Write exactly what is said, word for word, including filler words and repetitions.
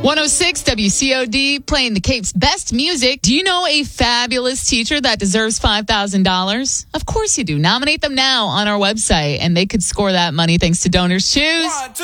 one oh six W C O D, playing the Cape's best music. Do you know a fabulous teacher that deserves five thousand dollars? Of course you do. Nominate them now on our website, and they could score that money thanks to Donors Choose.